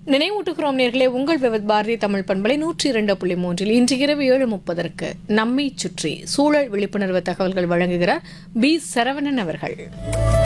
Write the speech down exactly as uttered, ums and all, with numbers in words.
நினைவூட்டுகிறோம் நேர்களே, உங்கள் விவத் பாரதி தமிழ் பண்பலை நூற்றி இரண்டு புள்ளி மூன்றில் இன்று இரவு ஏழு முப்பதற்கு நம்மை சுற்றி சூழல் விழிப்புணர்வு தகவல்கள் வழங்குகிறார் பி சரவணன் அவர்கள்.